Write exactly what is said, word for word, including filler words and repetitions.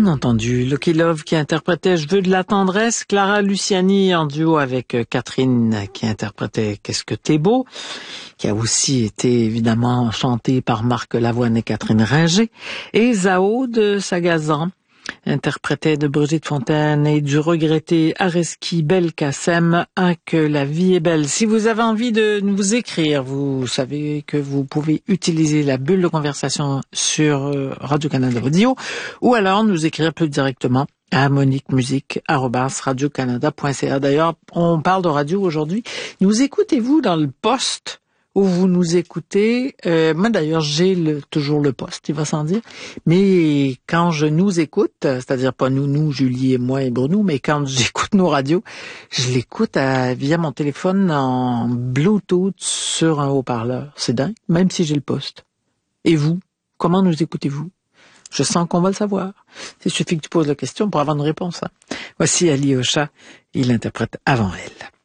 entendu Lucky Love qui interprétait Je veux de la tendresse, Clara Luciani en duo avec Catherine qui interprétait Qu'est-ce que t'es beau, qui a aussi été évidemment chanté par Marc Lavoine et Catherine Ringer, et Zao de Sagazan interprétait de Brigitte Fontaine et du regretté Areski Belkacem, un que la vie est belle. Si vous avez envie de nous écrire, vous savez que vous pouvez utiliser la bulle de conversation sur Radio-Canada Audio, ou alors nous écrire plus directement à monique musique arobase radio canada point c a. D'ailleurs, on parle de radio aujourd'hui. Nous écoutez-vous dans le poste où vous nous écoutez? Euh, moi d'ailleurs, j'ai le, toujours le poste, il va sans dire. Mais quand je nous écoute, c'est-à-dire pas nous, nous, Julie et moi et Bruno, mais quand j'écoute nos radios, je l'écoute à, via mon téléphone en Bluetooth sur un haut-parleur. C'est dingue, même si j'ai le poste. Et vous, comment nous écoutez-vous? Je sens qu'on va le savoir. Il suffit que tu poses la question pour avoir une réponse. Hein. Voici Ali Ocha, il interprète Avant elle.